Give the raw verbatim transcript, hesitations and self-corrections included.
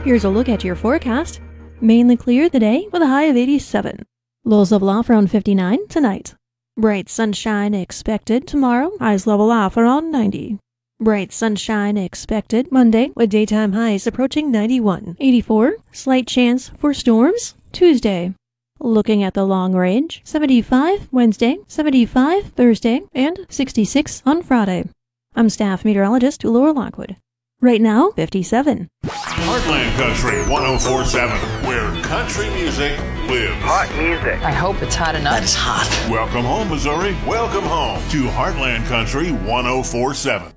Here's a look at your forecast. Mainly clear today with a high of eighty-seven. Lows level off around fifty-nine tonight. Bright sunshine expected tomorrow. Highs level off around ninety. Bright sunshine expected Monday with daytime highs approaching ninety-one. eighty-four. Slight chance for storms Tuesday. Looking at the long range, seventy-five Wednesday, seventy-five Thursday, and sixty-six on Friday. I'm staff meteorologist Laura Lockwood. Right now, fifty-seven. Heartland Country one oh four point seven, where country music lives. Hot music. I hope it's hot enough. That is hot. Welcome home, Missouri. Welcome home to Heartland Country one oh four point seven.